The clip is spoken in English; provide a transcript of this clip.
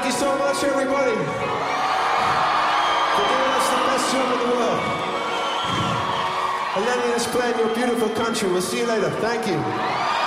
you so much, everybody, for giving us the best show in the world. And letting us play in your beautiful country. We'll see you later. Thank you.